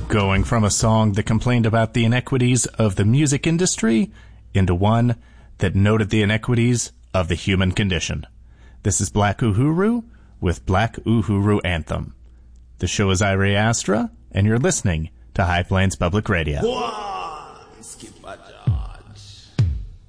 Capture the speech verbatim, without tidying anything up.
Going from a song that complained about the inequities of the music industry into one that noted the inequities of the human condition. This is Black Uhuru with Black Uhuru Anthem. The show is Irie Astra, and you're listening to High Plains Public Radio. Wow, skip